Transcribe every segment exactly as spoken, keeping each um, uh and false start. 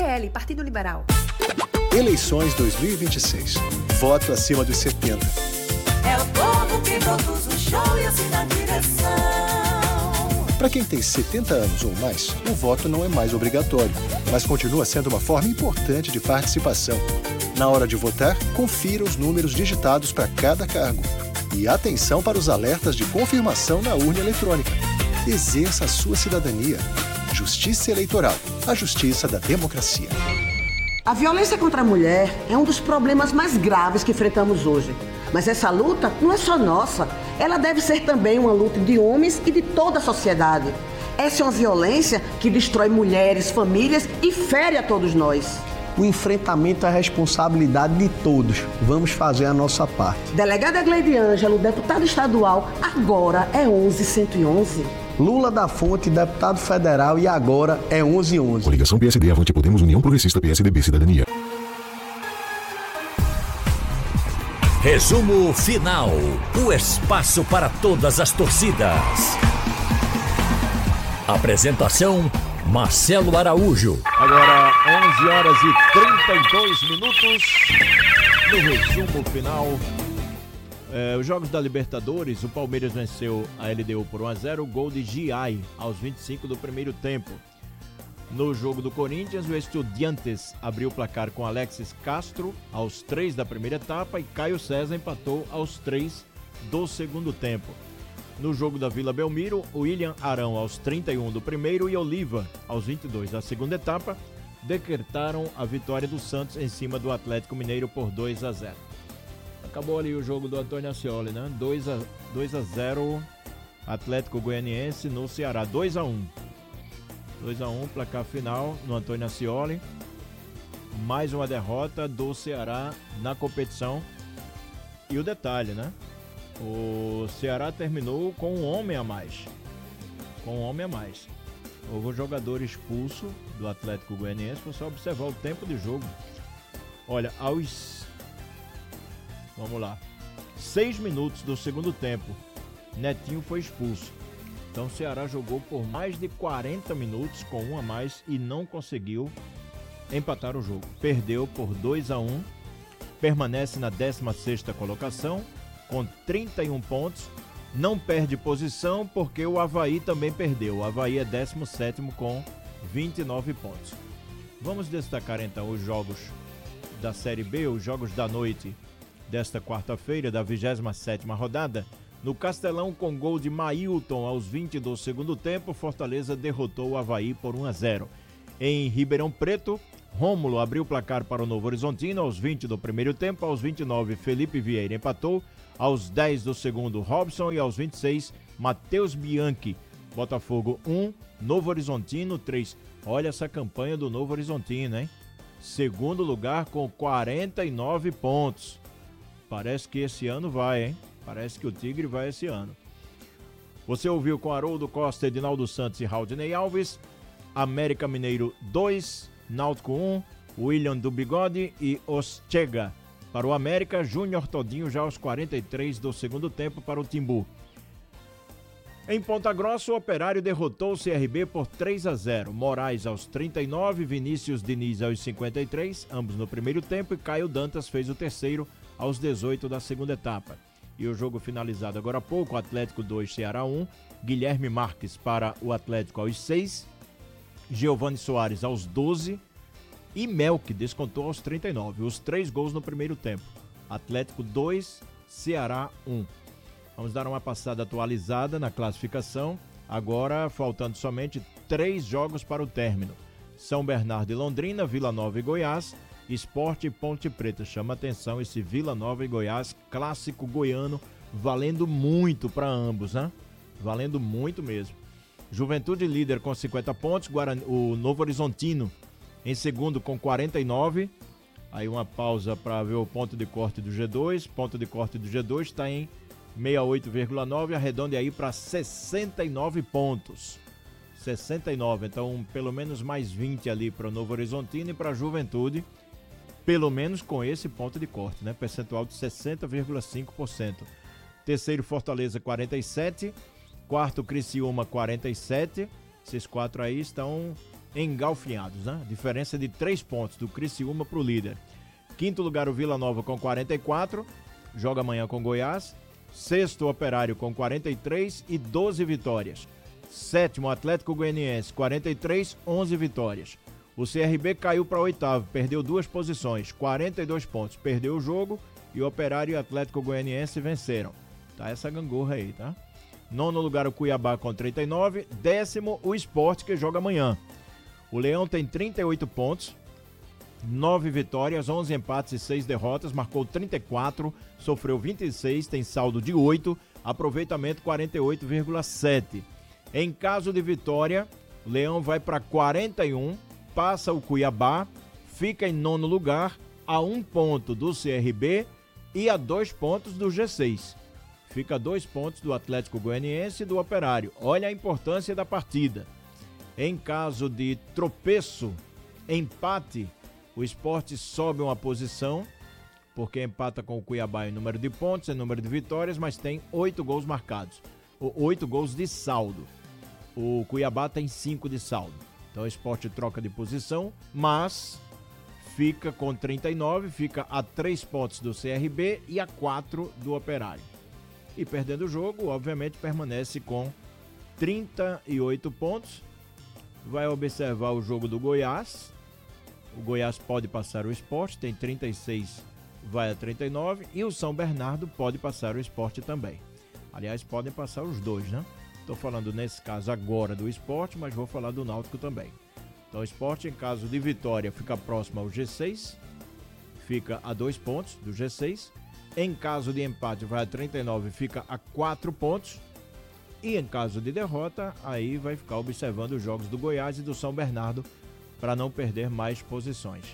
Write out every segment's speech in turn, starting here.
L, Partido Liberal. Eleições dois mil e vinte e seis. Voto acima dos setenta. É o povo que produz o show e assim na direção. Para quem tem setenta anos ou mais, o voto não é mais obrigatório, mas continua sendo uma forma importante de participação. Na hora de votar, confira os números digitados para cada cargo. E atenção para os alertas de confirmação na urna eletrônica. Exerça a sua cidadania. Justiça Eleitoral, a justiça da democracia. A violência contra a mulher é um dos problemas mais graves que enfrentamos hoje. Mas essa luta não é só nossa. Ela deve ser também uma luta de homens e de toda a sociedade. Essa é uma violência que destrói mulheres, famílias e fere a todos nós. O enfrentamento é a responsabilidade de todos. Vamos fazer a nossa parte. Delegada Gleide Ângelo, deputada estadual, agora é onze cento e onze. Lula da Fonte, deputado federal, e agora é onze onze. Coligação P S D, Avante Podemos, União Progressista, P S D B, Cidadania. Resumo final. O espaço para todas as torcidas. Apresentação: Marcelo Araújo. Agora onze horas e trinta e dois minutos. No resumo final. É, os jogos da Libertadores, o Palmeiras venceu a L D U por um a zero, gol de G I aos vinte e cinco do primeiro tempo. No jogo do Corinthians, o Estudiantes abriu o placar com Alexis Castro aos três da primeira etapa e Caio César empatou aos três do segundo tempo. No jogo da Vila Belmiro, o William Arão aos trinta e um do primeiro e Oliva aos vinte e dois da segunda etapa decretaram a vitória do Santos em cima do Atlético Mineiro por dois a zero. Acabou ali o jogo do Antônio Ascioli, né? dois a zero Atlético Goianiense no Ceará, dois a um. dois a um, placar final no Antônio Ascioli. Mais uma derrota do Ceará na competição. E o detalhe, né? O Ceará terminou com um homem a mais. Com um homem a mais. Houve um jogador expulso do Atlético Goianiense. Foi só observar o tempo de jogo. Olha, aos... Vamos lá. Seis minutos do segundo tempo, Netinho foi expulso. Então o Ceará jogou por mais de quarenta minutos com um a mais e não conseguiu empatar o jogo. Perdeu por dois a um, permanece na décima sexta colocação com trinta e um pontos. Não perde posição porque o Avaí também perdeu. O Avaí é décimo sétimo com vinte e nove pontos. Vamos destacar então os jogos da Série B, os jogos da noite desta quarta-feira da vigésima sétima rodada. No Castelão, com gol de Mailton aos vinte do segundo tempo, Fortaleza derrotou o Avaí por um a zero. Em Ribeirão Preto, Rômulo abriu o placar para o Novo Horizontino aos vinte do primeiro tempo. Aos vinte e nove, Felipe Vieira empatou. Aos dez do segundo, Robson. E aos vinte e seis, Matheus Bianchi. Botafogo um, Novo Horizontino três. Olha essa campanha do Novo Horizontino, hein? Segundo lugar com quarenta e nove pontos. Parece que esse ano vai, hein? Parece que o Tigre vai esse ano. Você ouviu com Haroldo Costa, Edinaldo Santos e Raudinei Alves. América Mineiro dois, Náutico um, William do Bigode e Oschega para o América, Júnior Todinho já aos quarenta e três do segundo tempo para o Timbu. Em Ponta Grossa, o Operário derrotou o C R B por três a zero. Moraes aos trinta e nove, Vinícius Diniz aos cinquenta e três, ambos no primeiro tempo, e Caio Dantas fez o terceiro aos dezoito da segunda etapa. E o jogo finalizado agora há pouco, Atlético dois, Ceará um, Guilherme Marques para o Atlético aos seis, Giovani Soares aos doze e Melk descontou aos trinta e nove. Os três gols no primeiro tempo. Atlético dois, Ceará um. Vamos dar uma passada atualizada na classificação. Agora faltando somente três jogos para o término. São Bernardo e Londrina, Vila Nova e Goiás, Sport e Ponte Preta. Chama atenção esse Vila Nova e Goiás, clássico goiano, valendo muito para ambos, né? Valendo muito mesmo. Juventude líder com cinquenta pontos, Guarani, o Novo Horizontino em segundo com quarenta e nove. Aí uma pausa para ver o ponto de corte do G dois. Ponto de corte do G dois está em sessenta e oito vírgula nove, arredonde aí para sessenta e nove pontos. sessenta e nove, então pelo menos mais vinte ali para o Novo Horizontino e para a Juventude, pelo menos com esse ponto de corte, né? Percentual de sessenta vírgula cinco por cento. Terceiro, Fortaleza, quarenta e sete. Quarto, Criciúma, quarenta e sete. Esses quatro aí estão engalfinhados, né? Diferença de três pontos do Criciúma para o líder. Quinto lugar, o Vila Nova com quarenta e quatro, joga amanhã com Goiás. Sexto, o Operário com quarenta e três e doze vitórias. Sétimo, Atlético Goianiense, quarenta e três, onze vitórias. O C R B caiu para oitavo, perdeu duas posições, quarenta e dois pontos. Perdeu o jogo e o Operário e o Atlético Goianiense venceram. Tá essa gangorra aí, tá? Nono lugar, o Cuiabá com trinta e nove. Décimo, o Sport, que joga amanhã. O Leão tem trinta e oito pontos, nove vitórias, onze empates e seis derrotas. Marcou trinta e quatro, sofreu vinte e seis, tem saldo de oito, aproveitamento quarenta e oito vírgula sete. Em caso de vitória, o Leão vai para quarenta e um, passa o Cuiabá, fica em nono lugar, a um ponto do C R B e a dois pontos do G seis. Fica a dois pontos do Atlético Goianiense e do Operário. Olha a importância da partida. Em caso de tropeço, empate, o Sport sobe uma posição, porque empata com o Cuiabá em número de pontos, em número de vitórias, mas tem oito gols marcados, oito gols de saldo. O Cuiabá tem cinco de saldo. Então o Sport troca de posição, mas fica com trinta e nove, fica a três pontos do C R B e a quatro do Operário. E perdendo o jogo, obviamente permanece com trinta e oito pontos. Vai observar o jogo do Goiás. O Goiás pode passar o Sport, tem trinta e seis, vai a trinta e nove. E o São Bernardo pode passar o Sport também. Aliás, podem passar os dois, né? Estou falando nesse caso agora do Sport, mas vou falar do Náutico também. Então o Sport, em caso de vitória, fica próximo ao G seis, fica a dois pontos do G seis. Em caso de empate, vai a trinta e nove, fica a quatro pontos. E em caso de derrota, aí vai ficar observando os jogos do Goiás e do São Bernardo para não perder mais posições.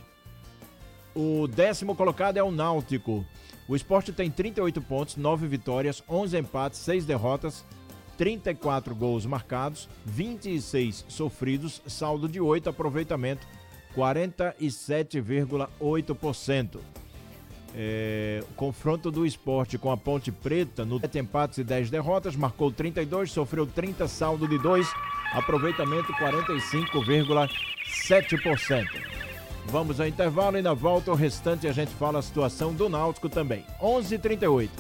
O décimo colocado é o Náutico. O Sport tem trinta e oito pontos, nove vitórias, onze empates, seis derrotas, trinta e quatro gols marcados, vinte e seis sofridos, saldo de oito, aproveitamento quarenta e sete vírgula oito por cento. É, o confronto do Sport com a Ponte Preta, no sete empates e dez derrotas, marcou trinta e dois, sofreu trinta, saldo de dois, aproveitamento quarenta e cinco vírgula sete por cento. Vamos ao intervalo e na volta o restante a gente fala a situação do Náutico também. onze e trinta e oito.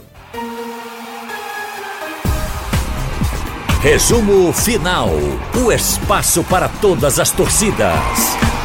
Resumo final. O espaço para todas as torcidas.